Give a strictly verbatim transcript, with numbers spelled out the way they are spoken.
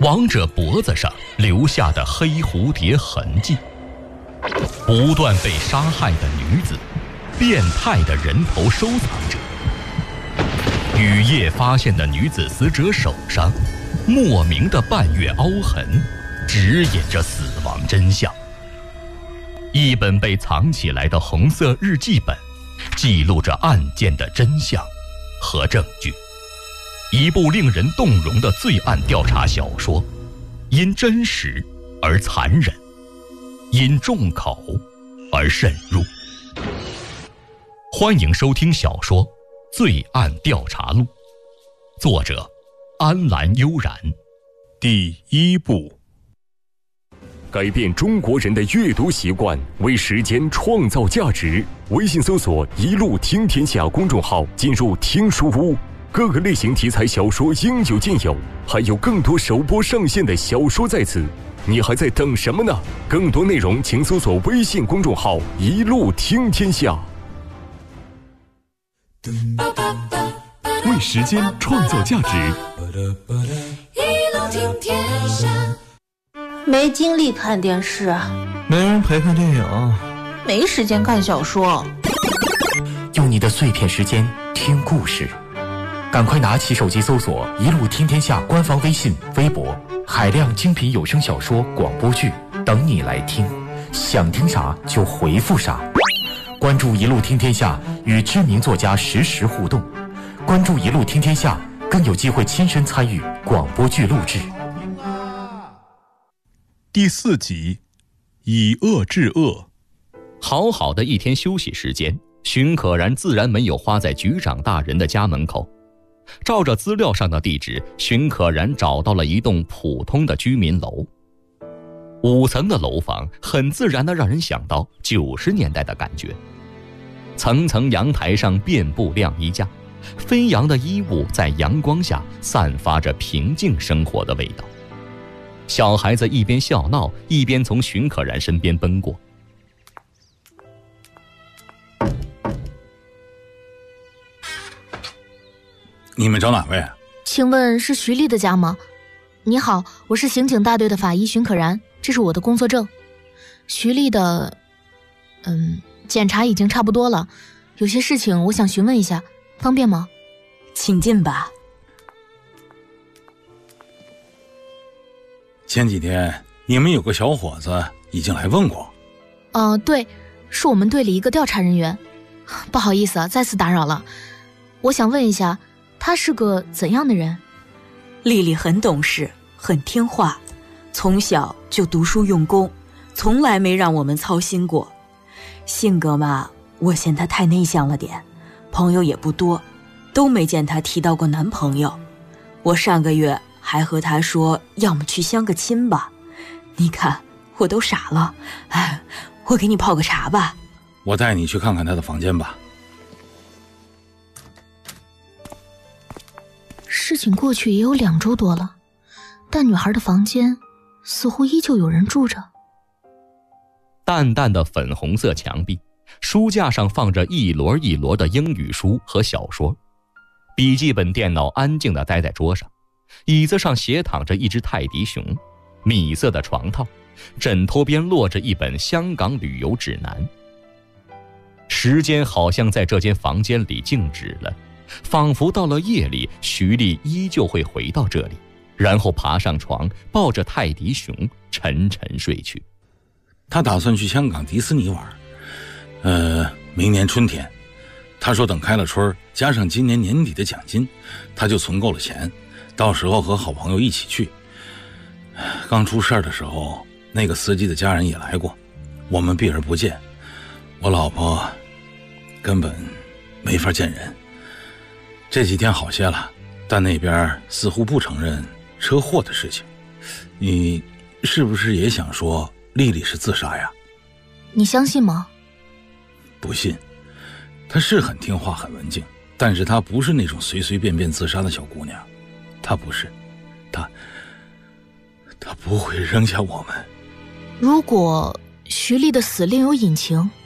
亡者脖子上留下的黑蝴蝶痕迹，不断被杀害的女子，变态的人头收藏者，雨夜发现的女子死者手上莫名的半月凹痕，指引着死亡真相。一本被藏起来的红色日记本，记录着案件的真相和证据。一部令人动容的罪案调查小说，因真实而残忍，因重口而深入。欢迎收听小说《罪案调查录》，作者安澜悠然。 第一部，改变中国人的阅读习惯，为时间创造价值。微信搜索“一路听天下”公众号，进入听书屋，各个类型题材小说应有尽有，还有更多首播上线的小说在此，你还在等什么呢？更多内容请搜索微信公众号“一路听天下”。为时间创造价值， 一路听天下。 没精力看电视， 没人陪看电影， 没时间看小说， 用你的碎片时间听故事。赶快拿起手机搜索一路听天下官方微信微博，海量精品有声小说广播剧等你来听，想听啥就回复啥。关注一路听天下，与知名作家实时互动，关注一路听天下，更有机会亲身参与广播剧录制。 第四集，以恶制恶。 好好的一天休息时间，荀可然自然没有花在局长大人的家门口。照着资料上的地址，荀可然找到了一栋普通的居民楼。五层的楼房很自然地让人想到九十年代的感觉，层层阳台上遍布晾衣架，飞扬的衣物在阳光下散发着平静生活的味道。小孩子一边笑闹，一边从荀可然身边奔过。 你们找哪位？ 请问是徐丽的家吗？你好，我是刑警大队的法医荀可然，这是我的工作证。徐丽的，嗯，检查已经差不多了，有些事情我想询问一下，方便吗？ 请进吧。 前几天你们有个小伙子已经来问过。 呃，对，是我们队里一个调查人员。不好意思啊，再次打扰了。我想问一下，他是个怎样的人？ 丽丽很懂事，很听话，从小就读书用功，从来没让我们操心过。性格嘛，我嫌她太内向了点，朋友也不多，都没见她提到过男朋友。我上个月还和她说，要么去相个亲吧。你看，我都傻了。哎，我给你泡个茶吧。 我带你去看看她的房间吧。 事情过去也有两周多了，但女孩的房间似乎依旧有人住着。 淡淡的粉红色墙壁，书架上放着一摞一摞的英语书和小说，笔记本电脑安静地待在桌上，椅子上斜躺着一只泰迪熊，米色的床套，枕头边落着一本香港旅游指南。时间好像在这间房间里静止了，仿佛到了夜里，徐丽依旧会回到这里，然后爬上床，抱着泰迪熊沉沉睡去。 他打算去香港迪士尼玩，呃，明年春天。他说等开了春，加上今年年底的奖金，他就存够了钱，到时候和好朋友一起去。刚出事的时候，那个司机的家人也来过，我们避而不见，我老婆根本没法见人。这几天好些了，但那边似乎不承认车祸的事情。你是不是也想说丽丽是自杀呀？ 你相信吗？ 不信。她是很听话很文静，但是她不是那种随随便便自杀的小姑娘。她不是，她她不会扔下我们。 如果徐丽的死另有隐情，